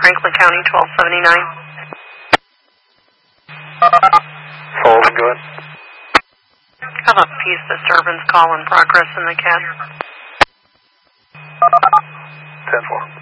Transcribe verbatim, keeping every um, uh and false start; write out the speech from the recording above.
Franklin County, twelve seventy-nine. Hold and go ahead. Have a peace disturbance call in progress in the C A D. ten four.